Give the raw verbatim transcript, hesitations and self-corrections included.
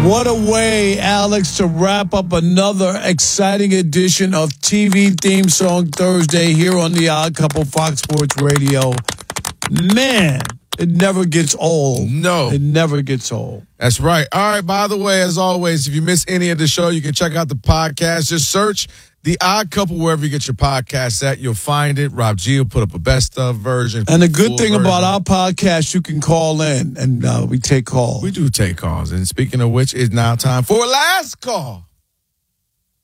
What a way, Alex, to wrap up another exciting edition of T V Theme Song Thursday here on the Odd Couple Fox Sports Radio. Man, it never gets old. No. It never gets old. That's right. All right, by the way, as always, if you miss any of the show, you can check out the podcast. Just search The Odd Couple wherever you get your podcasts at. You'll find it. Rob G will put up a best of version. And the good thing version. about our podcast, you can call in, and uh, we take calls. We do take calls. And speaking of which, it's now time for last call.